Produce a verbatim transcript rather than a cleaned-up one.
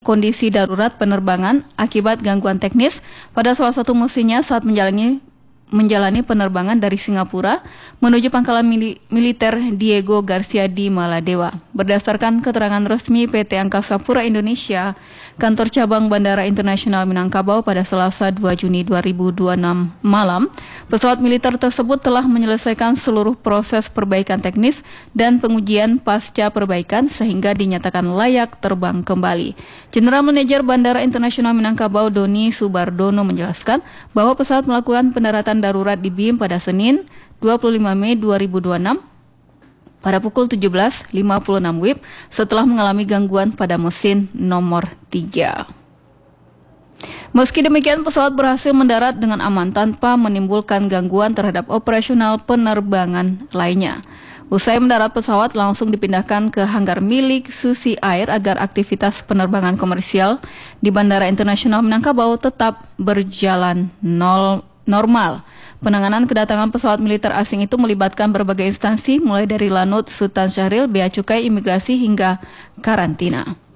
kondisi darurat penerbangan akibat gangguan teknis pada salah satu mesinnya saat menjalani menjalani penerbangan dari Singapura menuju pangkalan mili militer Diego Garcia di Maladewa. Berdasarkan keterangan resmi P T Angkasa Pura Indonesia, kantor cabang Bandara Internasional Minangkabau pada Selasa dua Juni dua ribu dua puluh enam malam, pesawat militer tersebut telah menyelesaikan seluruh proses perbaikan teknis dan pengujian pasca perbaikan sehingga dinyatakan layak terbang kembali. General Manager Bandara Internasional Minangkabau Doni Subardono menjelaskan bahwa pesawat melakukan pendaratan darurat di B I M pada Senin dua puluh lima Mei dua ribu dua puluh enam pada pukul tujuh belas lima puluh enam W I B setelah mengalami gangguan pada mesin nomor tiga. Meski demikian, pesawat berhasil mendarat dengan aman tanpa menimbulkan gangguan terhadap operasional penerbangan lainnya. Usai mendarat, pesawat langsung dipindahkan ke hanggar milik Susi Air agar aktivitas penerbangan komersial di Bandara Internasional Minangkabau tetap berjalan nol normal. Penanganan kedatangan pesawat militer asing itu melibatkan berbagai instansi mulai dari Lanut, Sultan Syahrir, Bea Cukai, Imigrasi hingga karantina.